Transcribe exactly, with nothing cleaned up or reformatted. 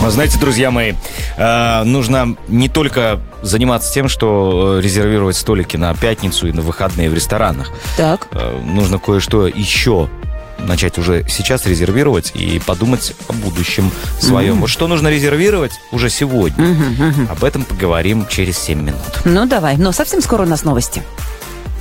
Знаете, друзья мои, нужно не только заниматься тем, что резервировать столики на пятницу и на выходные в ресторанах. Так. Нужно кое-что еще начать уже сейчас резервировать и подумать о будущем своем. Mm-hmm. Вот что нужно резервировать уже сегодня. Mm-hmm, mm-hmm. Об этом поговорим через семь минут. Ну, давай. Но совсем скоро у нас новости.